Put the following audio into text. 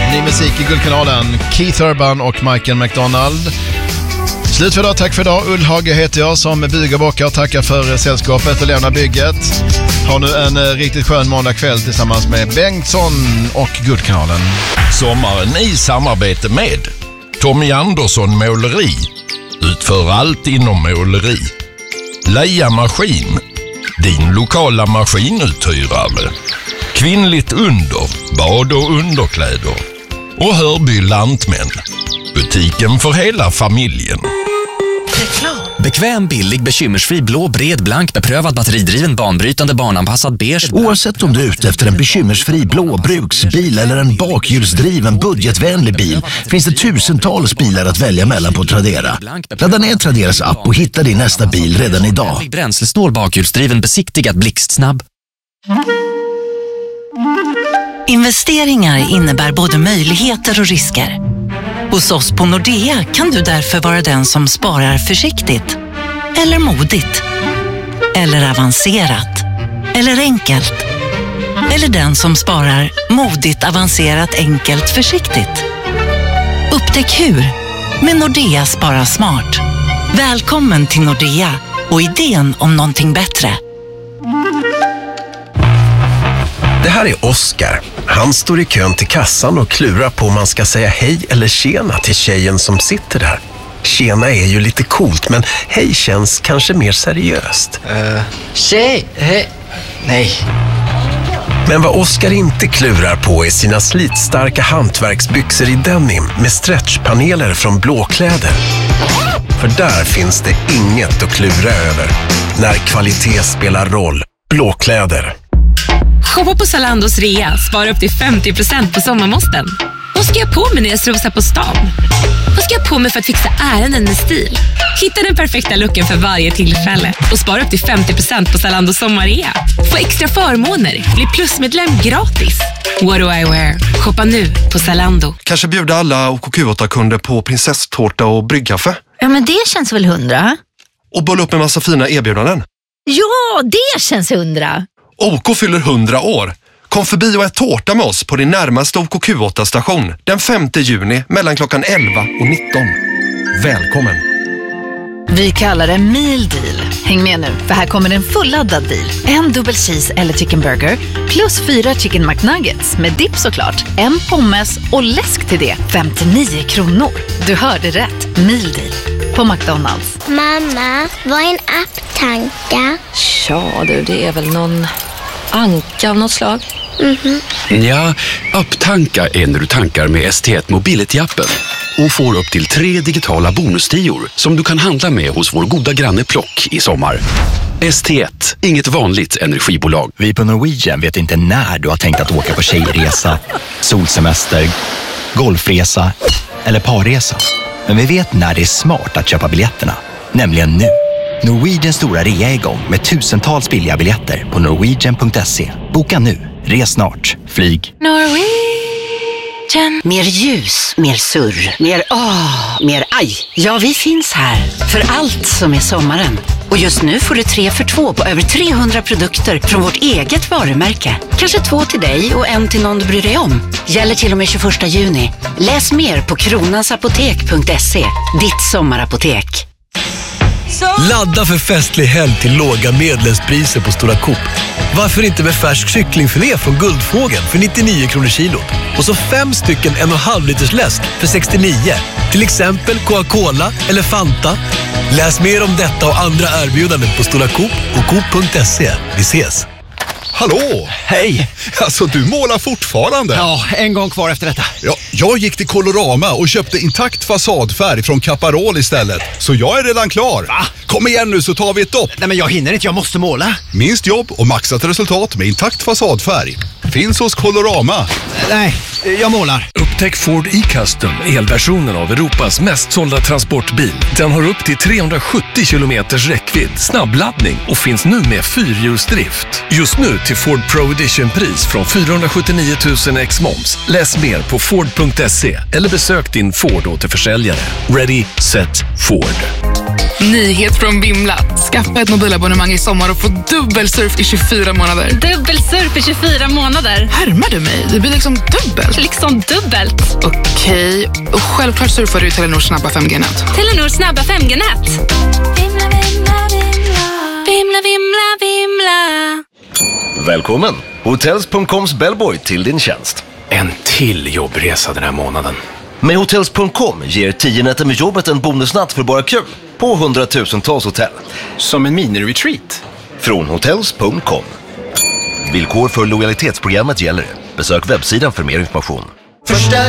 Ny musik i Guldkanalen. Keith Urban och Michael McDonald. Slut för idag, tack för idag. Ullhage heter jag som bygger bockar och tackar för sällskapet och lämnar bygget. Har nu en riktigt skön måndagkväll tillsammans med Bengtsson och Guldkanalen. Sommaren i samarbete med Tommy Andersson Måleri. Utför allt inom måleri. Leia Maskin. Din lokala maskinuthyrare. Kvinnligt under, bad och underkläder. Och Hörby Lantmän. Butiken för hela familjen. Bekväm, billig, bekymmersfri, blå, bred, blank, beprövad, batteridriven, banbrytande, barnanpassad, beige. Oavsett om du är ute efter en bekymmersfri blå bruksbil eller en bakhjulsdriven budgetvänlig bil finns det tusentals bilar att välja mellan på Tradera. Ladda ner Traderas app och hitta din nästa bil redan idag. Bränslesnål, bakhjulsdriven, besiktigad, blixtsnabb. Investeringar innebär både möjligheter och risker. Hos oss på Nordea kan du därför vara den som sparar försiktigt. Eller modigt. Eller avancerat. Eller enkelt. Eller den som sparar modigt, avancerat, enkelt, försiktigt. Upptäck hur med Nordea Spara Smart. Välkommen till Nordea och idén om någonting bättre. Det här är Oskar. Han står i kön till kassan och klurar på om man ska säga hej eller tjena till tjejen som sitter där. Tjena är ju lite coolt, men hej känns kanske mer seriöst. Tjej, hej. Nej. Men vad Oskar inte klurar på är sina slitstarka hantverksbyxor i denim med stretchpaneler från Blåkläder. För där finns det inget att klura över när kvalitet spelar roll. Blåkläder. Shoppa på Zalandos rea, spara upp till 50% på sommarmåsten. Vad ska jag på mig när jag strosar på stan? Vad ska jag på mig för att fixa ärenden med stil? Hitta den perfekta looken för varje tillfälle och spara upp till 50% på Zalandos sommarrea. Få extra förmåner, bli plusmedlem gratis. What do I wear? Shoppa nu på Zalando. Kanske bjuda alla OKQ8-kunder på prinsesstårta och bryggkaffe. Ja, men det känns väl 100. Och bolla upp en massa fina erbjudanden. Ja, det känns 100. OK fyller 100 år. Kom förbi och ät tårta med oss på din närmaste OKQ8-station den 5 juni mellan klockan 11 och 19. Välkommen! Vi kallar det Meal Deal. Häng med nu, för här kommer en fulladdad deal. En dubbel cheese eller chicken burger plus 4 chicken McNuggets med dipp såklart. En pommes och läsk till det. 59 kronor. Du hörde rätt. Meal Deal på McDonalds. Mamma, vad är en apptanka? Ja du, det är väl någon anka av något slag. Ja, apptanka är när du tankar med ST1 Mobility-appen och får upp till 3 digitala bonustior som du kan handla med hos vår goda granne Plock i sommar. ST1, inget vanligt energibolag. Vi på Norwegian vet inte när du har tänkt att åka på tjejresa, solsemester, golfresa eller parresa. Men vi vet när det är smart att köpa biljetterna, nämligen nu. Norwegians stora rea är igång med tusentals billiga biljetter på norwegian.se. Boka nu, res snart, flyg. Norwegian. Mer ljus, mer surr, mer aj. Ja, vi finns här för allt som är sommaren. Och just nu får du 3 för 2 på över 300 produkter från vårt eget varumärke. Kanske 2 till dig och 1 till någon du bryr dig om. Gäller till och med 21 juni. Läs mer på kronansapotek.se. Ditt sommarapotek. Ladda för festlig helg till låga medlemspriser på Stora Coop. Varför inte med färsk kycklingfilé från Guldfågeln för 99 kronor kilot? Och så 5 stycken 1,5 liters läsk för 69. Till exempel Coca-Cola eller Fanta. Läs mer om detta och andra erbjudanden på Stora Coop och Coop.se. Vi ses! Hallå! Hej! Alltså, du målar fortfarande. Ja, en gång kvar efter detta. Ja, jag gick till Colorama och köpte intakt fasadfärg från Caparol istället. Så jag är redan klar. Va? Kom igen nu så tar vi ett dopp. Nej, men jag hinner inte, jag måste måla. Minst jobb och maxat resultat med intakt fasadfärg. Finns hos Colorama. Nej, jag målar. Upptäck Ford e-Custom, elversionen av Europas mest sålda transportbil. Den har upp till 370 kilometers räckvidd, snabbladdning och finns nu med 4-hjulsdrift. Just nu till Ford Pro Edition-pris från 479 000 ex-moms. Läs mer på Ford.se eller besök din Ford-återförsäljare. Ready, set, Ford. Nyhet från Vimla. Skaffa ett mobilabonnemang i sommar och få dubbelsurf i 24 månader. Dubbelsurf i 24 månader. Härmar du mig? Det blir liksom dubbelt. Liksom dubbelt. enkelt. Okej. Och självklart surfar du Telenor snabba 5G-nät. Telenor snabba 5G-nät. Vimla, vimla, vimla. Vimla, vimla, vimla. Välkommen! Hotels.coms bellboy till din tjänst. En till jobbresa den här månaden. Med Hotels.com ger 10 nätter med jobbet en bonusnatt för bara kul på 100,000-tals hotell. Som en mini-retreat. Från Hotels.com. Villkor för lojalitetsprogrammet gäller. Besök webbsidan för mer information. Förstärk